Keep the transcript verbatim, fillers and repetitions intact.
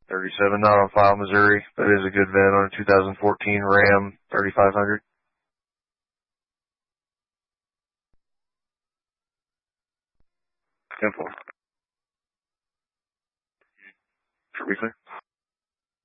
thirty-seven, not on file, Missouri. That is a good VIN on a two thousand fourteen Ram thirty-five hundred. ten four. For weekly?